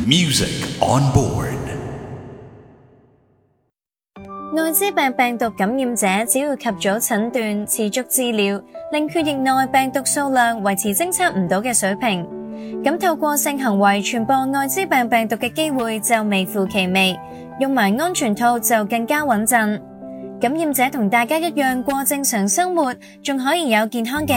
Music on board。 艾滋病病毒感染者只要及早診斷、持續治療，令血液內病毒數量維持偵測唔到嘅水平，咁透過性行為傳播艾滋病病毒嘅機會就微乎其微，用埋安全套就更加穩陣。感染者同大家一樣過正常生活，仲可以有健康嘅